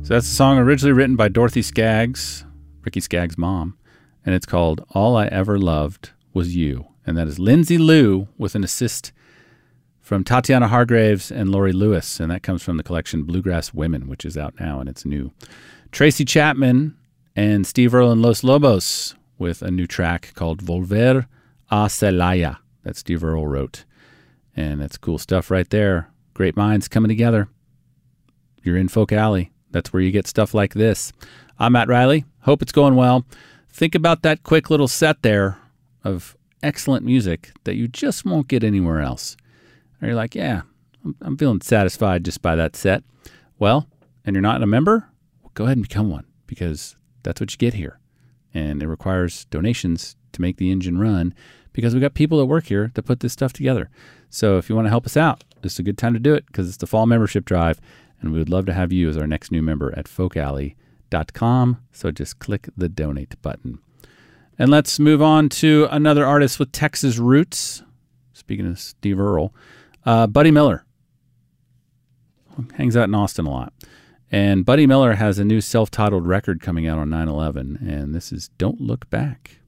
So that's a song originally written by Dorothy Skaggs, Ricky Skaggs' mom, and it's called All I Ever Loved Was You. And that is Lindsay Lou with an assist from Tatiana Hargraves and Lori Lewis, and that comes from the collection Bluegrass Women, which is out now and it's new. Tracy Chapman and Steve Earle and Los Lobos with a new track called Volver a Celaya that Steve Earle wrote. And that's cool stuff right there. Great minds coming together. You're in Folk Alley. That's where you get stuff like this. I'm Matt Riley. Hope it's going well. Think about that quick little set there of excellent music that you just won't get anywhere else. Or you're like, yeah, I'm feeling satisfied just by that set. Well, and you're not a member? Well, go ahead and become one, because that's what you get here. And it requires donations to make the engine run, because we got people that work here to put this stuff together. So if you want to help us out, this is a good time to do it, because it's the fall membership drive, and we would love to have you as our next new member at folkalley.com. So just click the donate button. And let's move on to another artist with Texas roots. Speaking of Steve Earle, Buddy Miller. Hangs out in Austin a lot. And Buddy Miller has a new self-titled record coming out on 9/11, and this is Don't Look Back.